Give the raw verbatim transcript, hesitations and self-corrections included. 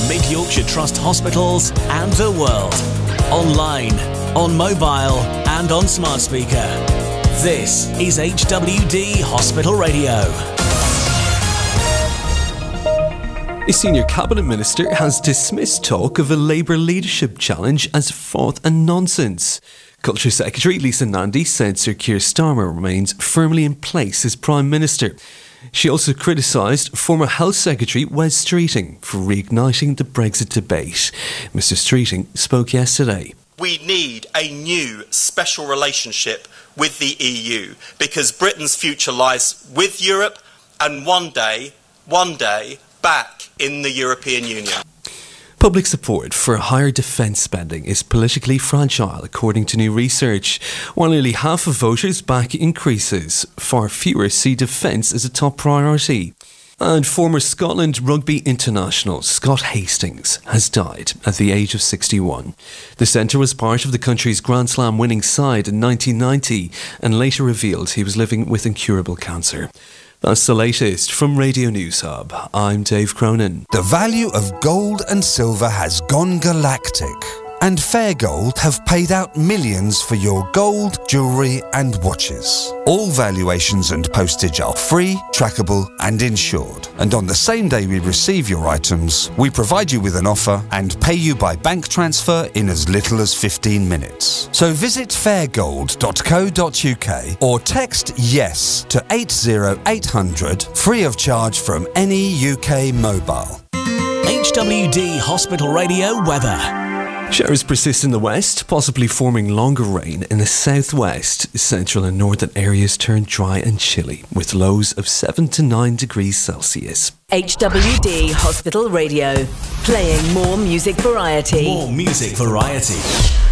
from Mid Yorkshire Trust hospitals and the world. Online, on mobile and on smart speaker. This is H W D Hospital Radio. A senior cabinet minister has dismissed talk of a Labour leadership challenge as froth and nonsense. Culture Secretary Lisa Nandy said Sir Keir Starmer remains firmly in place as Prime Minister. She also criticised former Health Secretary Wes Streeting for reigniting the Brexit debate. Mr Streeting spoke yesterday. We need a new special relationship with the E U because Britain's future lies with Europe and one day, one day, back in the European Union. Public support for higher defence spending is politically fragile, according to new research. While nearly half of voters back increases, far fewer see defence as a top priority. And former Scotland rugby international Scott Hastings has died at the age of sixty-one. The centre was part of the country's Grand Slam winning side in nineteen ninety and later revealed he was living with incurable cancer. That's the latest from Radio News Hub. I'm Dave Cronin. The value of gold and silver has gone galactic, and Fair Gold have paid out millions for your gold, jewellery and watches. All valuations and postage are free, trackable and insured. And on the same day we receive your items, we provide you with an offer and pay you by bank transfer in as little as fifteen minutes. So visit fair gold dot co dot uk or text YES to eight zero eight hundred, free of charge from any U K mobile. H W D Hospital Radio weather. Showers persist in the west, possibly forming longer rain in the southwest. Central and northern areas turn dry and chilly, with lows of seven to nine degrees Celsius. H W D Hospital Radio, playing more music variety. More music variety.